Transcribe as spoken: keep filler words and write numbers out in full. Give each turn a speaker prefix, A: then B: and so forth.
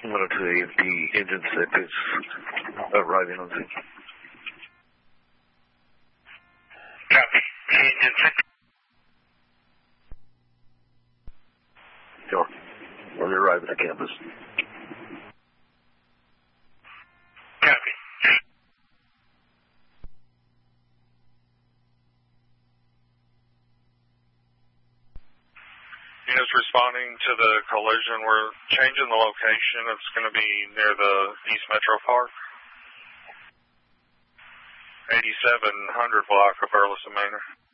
A: one oh two A F D, engine six is arriving on scene.
B: Copy. Engine six.
A: Sure. When we arrive at the campus.
B: Copy.
C: Units responding to the collision. We're changing the location. It's going to be near the East Metro Park. eighty-seven hundred block of Burleson Manor.